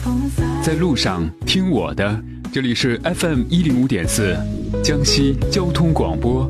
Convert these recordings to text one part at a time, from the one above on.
在路上听我的，这里是 FM105.4 江西交通广播。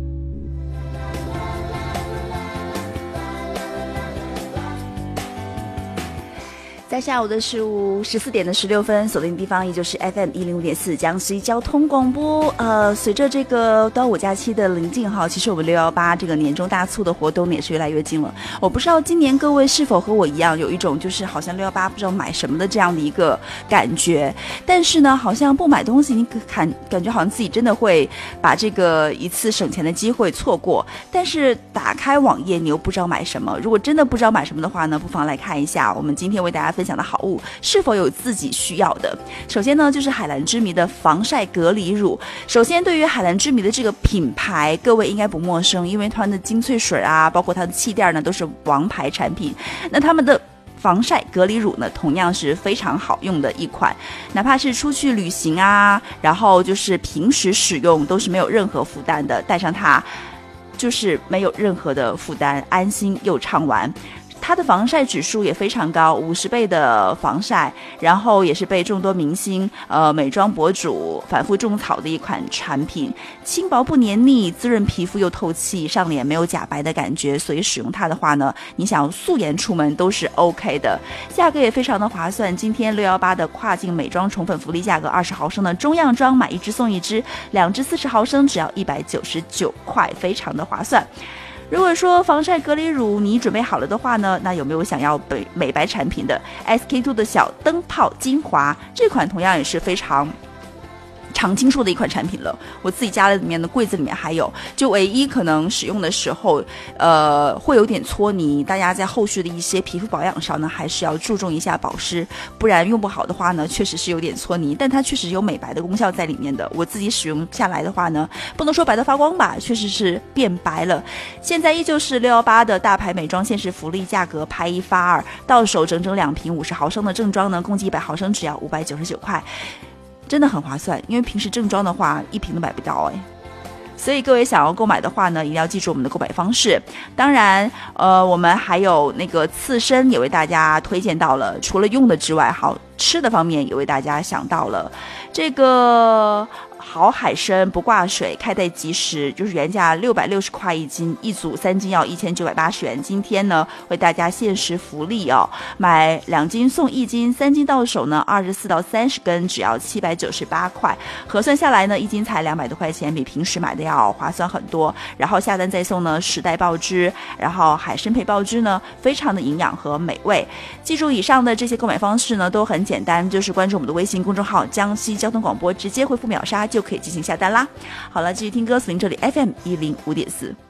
在下午的14点16分，锁定地方也就是 FM105.4 江西交通广播。随着这个端午假期的临近哈，其实我们618这个年终大促的活动也是越来越近了。我不知道今年各位是否和我一样，有一种就是好像618不知道买什么的这样的一个感觉，但是呢，好像不买东西，你感觉好像自己真的会把这个一次省钱的机会错过。但是打开网页，你又不知道买什么。如果真的不知道买什么的话呢，不妨来看一下我们今天为大家分享的好物是否有自己需要的。首先呢，就是海蓝之谜的防晒隔离乳。首先，对于海蓝之谜的这个品牌，各位应该不陌生，因为它的精粹水啊，包括它的气垫呢，都是王牌产品。那他们的防晒隔离乳呢，同样是非常好用的一款，哪怕是出去旅行啊，然后就是平时使用都是没有任何负担的，带上它就是没有任何的负担，安心又畅玩。它的防晒指数也非常高，50倍的防晒，然后也是被众多明星、美妆博主反复种草的一款产品，轻薄不黏腻，滋润皮肤又透气，上脸没有假白的感觉，所以使用它的话呢，你想要素颜出门都是 OK 的，价格也非常的划算。今天618的跨境美妆宠粉福利价格，20毫升的中样装买1支送1支，2支40毫升只要199块，非常的划算。如果说防晒隔离乳你准备好了的话呢，那有没有想要美白产品的 SK2 的小灯泡精华，这款同样也是非常常青树的一款产品了，我自己家里面的柜子里面还有，就唯一可能使用的时候会有点搓泥，大家在后续的一些皮肤保养上呢，还是要注重一下保湿，不然用不好的话呢，确实是有点搓泥，但它确实有美白的功效在里面的。我自己使用下来的话呢，不能说白到发光吧，确实是变白了。现在依旧是618的大牌美妆限时福利价格，拍1发2，到手整整2瓶50毫升的正装呢，共计100毫升只要599块。真的很划算，因为平时正装的话1瓶都买不到所以各位想要购买的话呢，一定要记住我们的购买方式。当然我们还有那个刺身也为大家推荐到了，除了用的之外，好吃的方面也为大家想到了这个好海参不挂水，开袋即食，就是原价660块一斤，一组3斤要1980元。今天呢为大家限时福利买2斤送1斤，3斤到手呢24到30根只要798块，核算下来呢1斤才200多块钱，比平时买的要划算很多。然后下单再送呢10袋爆汁，然后海参配爆汁呢非常的营养和美味。记住以上的这些购买方式呢都很简单，就是关注我们的微信公众号江西交通广播，直接回复秒杀就可以进行下单啦。好了，继续听歌，锁定这里 FM105.4。